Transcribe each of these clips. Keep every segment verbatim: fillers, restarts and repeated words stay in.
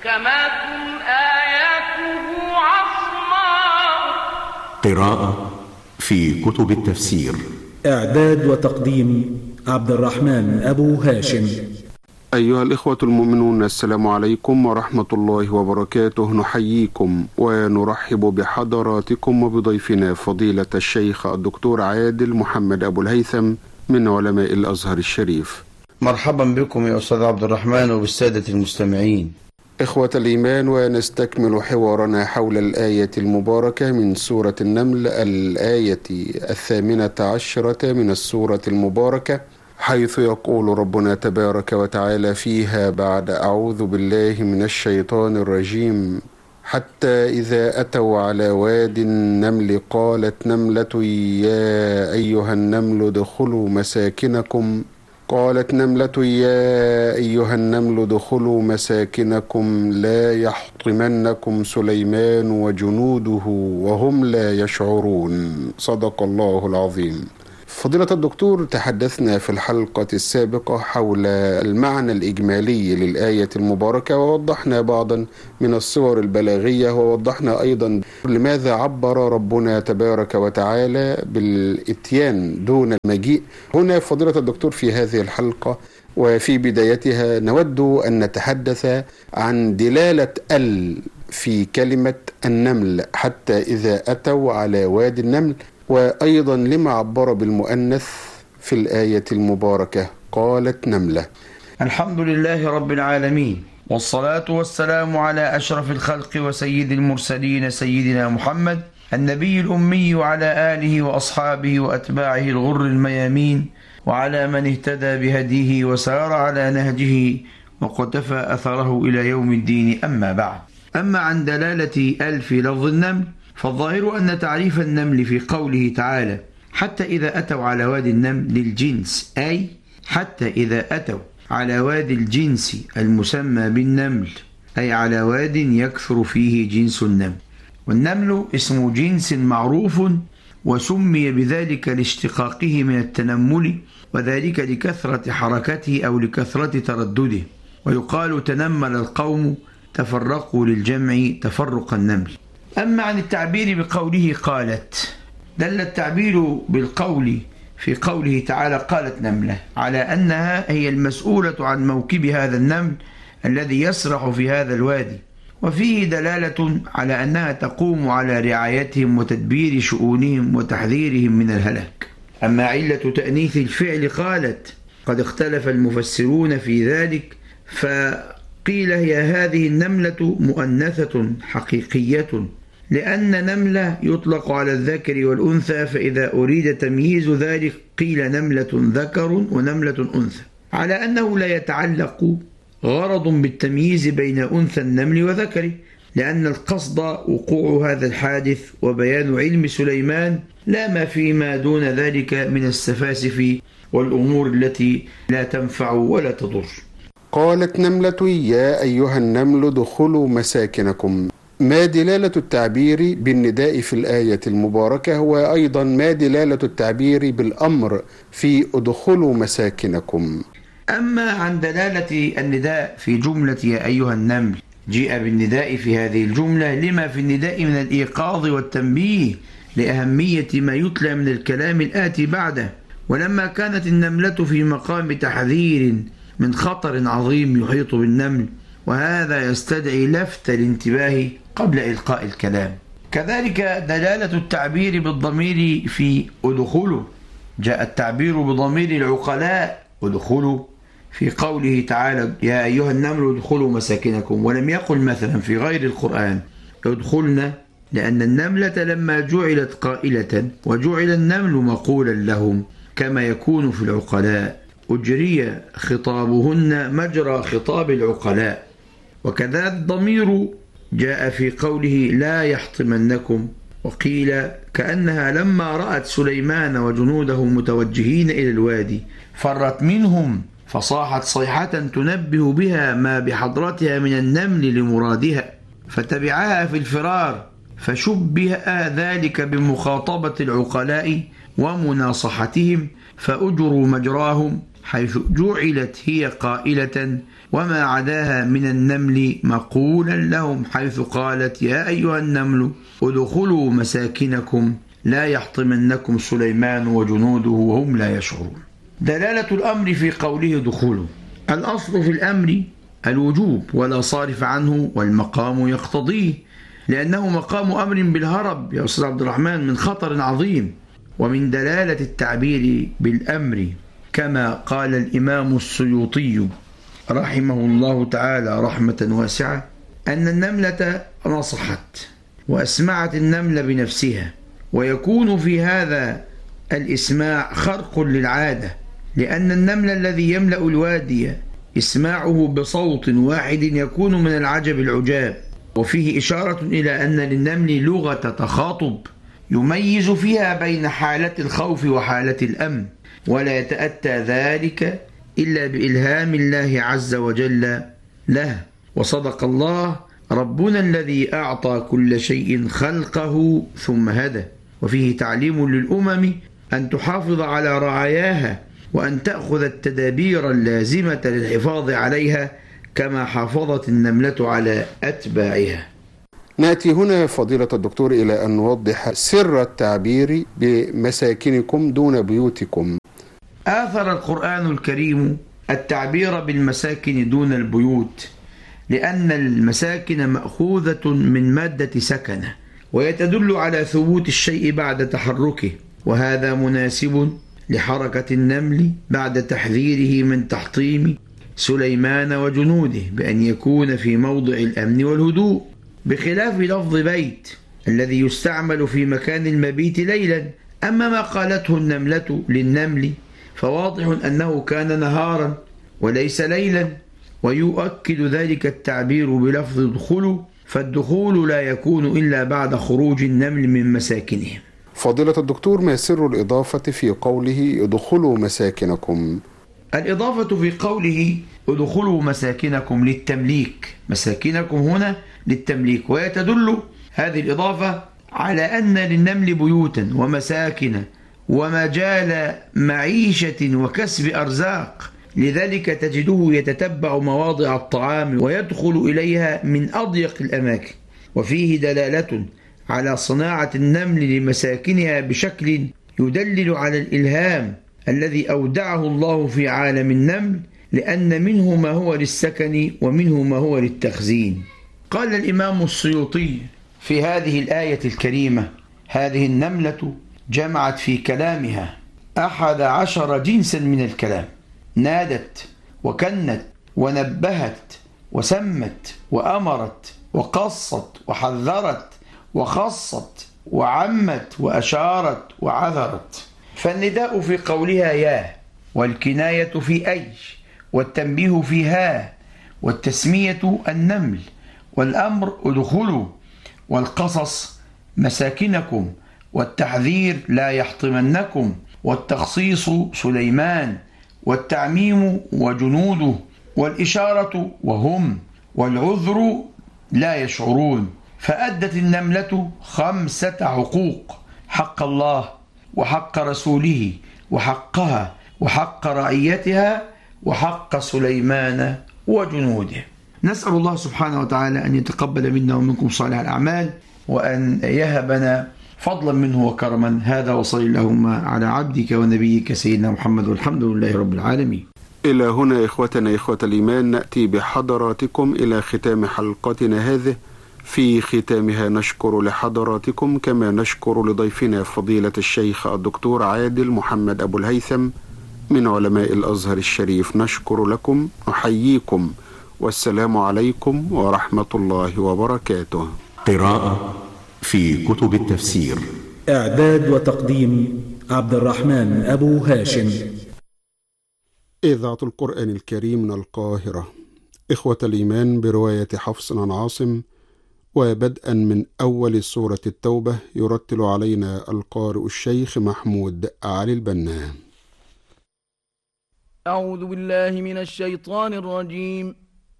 محكمات آياته عصماء. قراءة في كتب التفسير. إعداد وتقديم عبد الرحمن أبو هاشم. أيها الإخوة المؤمنون، السلام عليكم ورحمة الله وبركاته. نحييكم ونرحب بحضراتكم وبضيفنا فضيلة الشيخ الدكتور عادل محمد أبو الهيثم من علماء الأزهر الشريف. مرحبا بكم يا أستاذ عبد الرحمن وبالسادة المستمعين. إخوة الإيمان، ونستكمل حوارنا حول الآية المباركة من سورة النمل، الآية الثامنة عشرة من السورة المباركة، حيث يقول ربنا تبارك وتعالى فيها بعد أعوذ بالله من الشيطان الرجيم: حتى إذا أتوا على واد النمل قالت نملة يا أيها النمل ادخلوا مساكنكم قالت نملة يا أيها النمل ادخلوا مساكنكم لا يحطمنكم سليمان وجنوده وهم لا يشعرون. صدق الله العظيم. فضيلة الدكتور، تحدثنا في الحلقة السابقة حول المعنى الإجمالي للآية المباركة، ووضحنا بعضا من الصور البلاغية، ووضحنا أيضا لماذا عبر ربنا تبارك وتعالى بالإتيان دون المجيء. هنا فضيلة الدكتور في هذه الحلقة وفي بدايتها نود أن نتحدث عن دلالة ال في كلمة النمل، حتى إذا أتوا على وادي النمل، وأيضا لما عبر بالمؤنث في الآية المباركة قالت نملة. الحمد لله رب العالمين، والصلاة والسلام على أشرف الخلق وسيد المرسلين سيدنا محمد النبي الأمي، وعلى آله وأصحابه وأتباعه الغر الميامين، وعلى من اهتدى بهديه وسار على نهجه وقتفى أثره إلى يوم الدين. أما بعد، أما عن دلالة ال في لفظ النمل، فالظاهر أن تعريف النمل في قوله تعالى حتى إذا أتوا على وادي النمل للجنس، أي حتى إذا أتوا على وادي الجنس المسمى بالنمل، أي على واد يكثر فيه جنس النمل. والنمل اسم جنس معروف، وسمي بذلك لاشتقاقه من التنمل، وذلك لكثرة حركته أو لكثرة تردده. ويقال تنمل القوم، تفرقوا للجمع تفرق النمل. أما عن التعبير بقوله قالت، دل التعبير بالقول في قوله تعالى قالت نملة على أنها هي المسؤولة عن موكب هذا النمل الذي يسرح في هذا الوادي، وفيه دلالة على أنها تقوم على رعايتهم وتدبير شؤونهم وتحذيرهم من الهلاك. أما علة تأنيث الفعل قالت، قد اختلف المفسرون في ذلك، فقيل هي هذه النملة مؤنثة حقيقية، لأن نملة يطلق على الذكر والأنثى، فإذا أريد تمييز ذلك قيل نملة ذكر ونملة أنثى، على أنه لا يتعلق غرض بالتمييز بين أنثى النمل وذكره، لأن القصد وقوع هذا الحادث وبيان علم سليمان، لا ما فيما دون ذلك من السفاسف والأمور التي لا تنفع ولا تضر. قالت نملة يا أيها النمل ادخلوا مساكنكم. ما دلالة التعبير بالنداء في الآية المباركة، وأيضا ما دلالة التعبير بالأمر في ادخلوا مساكنكم؟ أما عن دلالة النداء في جملة يا أيها النمل، جيء بالنداء في هذه الجملة لما في النداء من الإيقاظ والتنبيه لأهمية ما يتلى من الكلام الآتي بعده. ولما كانت النملة في مقام تحذير من خطر عظيم يحيط بالنمل، وهذا يستدعي لفت الانتباه قبل إلقاء الكلام. كذلك دلالة التعبير بالضمير في ادخلوا، جاء التعبير بضمير العقلاء ادخلوا في قوله تعالى يا أيها النمل ادخلوا مساكنكم، ولم يقل مثلا في غير القرآن ادخلنا، لأن النملة لما جعلت قائلة وجعل النمل مقولا لهم كما يكون في العقلاء، أجري خطابهن مجرى خطاب العقلاء. وكذا الضمير جاء في قوله لا يحطمنكم، وقيل كأنها لما رأت سليمان وجنوده متوجهين إلى الوادي فرت منهم فصاحت صيحة تنبه بها ما بحضرتها من النمل لمرادها، فتبعها في الفرار، فشبه ذلك بمخاطبة العقلاء ومناصحتهم، فأجروا مجراهم حيث جعلت هي قائلة وما عداها من النمل مقولا لهم، حيث قالت يا أيها النمل ادخلوا مساكنكم لا يحطمنكم سليمان وجنوده وهم لا يشعرون. دلالة الأمر في قوله دخولوا: الأصل في الأمر الوجوب ولا صارف عنه، والمقام يقتضيه، لأنه مقام أمر بالهرب يا أستاذ عبد الرحمن من خطر عظيم. ومن دلالة التعبير بالأمر كما قال الإمام السيوطي رحمه الله تعالى رحمة واسعة أن النملة نصحت وأسمعت النمل بنفسها، ويكون في هذا الإسماع خرق للعادة، لأن النمل الذي يملأ الوادي إسماعه بصوت واحد يكون من العجب العجاب. وفيه إشارة إلى أن للنمل لغة تخاطب يميز فيها بين حالة الخوف وحالة الأمن، ولا يتأتى ذلك إلا بإلهام الله عز وجل له. وصدق الله ربنا الذي أعطى كل شيء خلقه ثم هدى. وفيه تعليم للأمم أن تحافظ على رعاياها، وأن تأخذ التدابير اللازمة للحفاظ عليها كما حافظت النملة على أتباعها. نأتي هنا فضيلة الدكتور إلى أن نوضح سر التعبير بمساكنكم دون بيوتكم. آثر القرآن الكريم التعبير بالمساكن دون البيوت، لأن المساكن مأخوذة من مادة سكنة، ويتدل على ثبوت الشيء بعد تحركه، وهذا مناسب لحركة النمل بعد تحذيره من تحطيم سليمان وجنوده بأن يكون في موضع الأمن والهدوء، بخلاف لفظ بيت الذي يستعمل في مكان المبيت ليلا. أما ما قالته النملة للنمل فواضح أنه كان نهارا وليس ليلا، ويؤكد ذلك التعبير بلفظ ادخلوا، فالدخول لا يكون إلا بعد خروج النمل من مساكنهم. فضيلة الدكتور، ما سر الإضافة في قوله ادخلوا مساكنكم؟ الإضافة في قوله ادخلوا مساكنكم للتمليك، مساكنكم هنا للتمليك، ويتدل هذه الإضافة على أن للنمل بيوتا ومساكن ومجال معيشة وكسب أرزاق، لذلك تجده يتتبع مواضع الطعام ويدخل إليها من أضيق الأماكن. وفيه دلالة على صناعة النمل لمساكنها بشكل يدلل على الإلهام الذي أودعه الله في عالم النمل، لأن منه ما هو للسكن ومنه ما هو للتخزين. قال الإمام السيوطي في هذه الآية الكريمة: هذه النملة جمعت في كلامها أحد عشر جنسا من الكلام، نادت وكنت ونبهت وسمت وأمرت وقصت وحذرت وخصت وعمت وأشارت وعذرت. فالنداء في قولها يا، والكناية في أي، والتنبيه في ها، والتسمية النمل، والأمر ادخلوا، والقصص مساكنكم، والتحذير لا يحطمنكم، والتخصيص سليمان، والتعميم وجنوده، والإشارة وهم، والعذر لا يشعرون. فأدت النملة خمسة حقوق: حق الله، وحق رسوله، وحقها، وحق رعيتها، وحق سليمان وجنوده. نسأل الله سبحانه وتعالى أن يتقبل منا ومنكم صالح الأعمال، وأن يهبنا فضلا منه وكرما. هذا وصل اللهم على عبدك ونبيك سيدنا محمد، والحمد لله رب العالمين. إلى هنا إخوتنا إخوة الإيمان نأتي بحضراتكم إلى ختام حلقتنا هذه. في ختامها نشكر لحضراتكم كما نشكر لضيفنا فضيلة الشيخ الدكتور عادل محمد أبو الهيثم من علماء الأزهر الشريف. نشكر لكم، نحييكم، والسلام عليكم ورحمة الله وبركاته. قراءة في كتب التفسير. إعداد وتقديم عبد الرحمن أبو هاشم. إذاعة القرآن الكريم من القاهرة. إخوة الإيمان، برواية حفص عن عاصم وبدءا من أول سورة التوبة يرتل علينا القارئ الشيخ محمود علي البنا. أعوذ بالله من الشيطان الرجيم.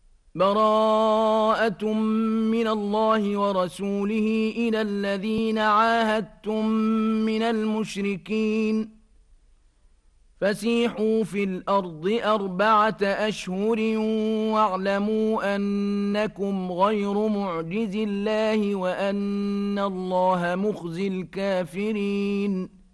براءة من الله ورسوله إلى الذين عاهدتم من المشركين فسيحوا في الأرض أربعة أشهر واعلموا أنكم غير معجز الله وأن الله مخزي الكافرين.